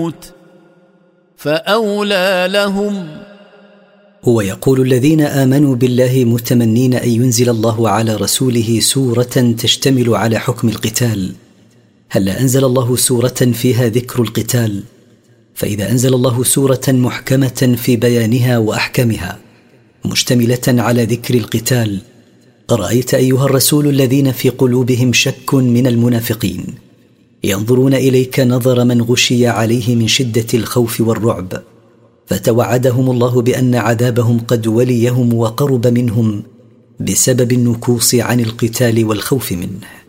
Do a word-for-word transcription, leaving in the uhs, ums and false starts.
القنوت فأولى لهم. هو يقول الذين آمنوا بالله متمنين أن ينزل الله على رسوله سورة تشتمل على حكم القتال، هلا أنزل الله سورة فيها ذكر القتال؟ فإذا أنزل الله سورة محكمة في بيانها وأحكامها مشتملة على ذكر القتال، أرأيت أيها الرسول الذين في قلوبهم شك من المنافقين ينظرون إليك نظر من غشي عليه من شدة الخوف والرعب، فتوعدهم الله بأن عذابهم قد وليهم وقرب منهم بسبب النكوص عن القتال والخوف منه.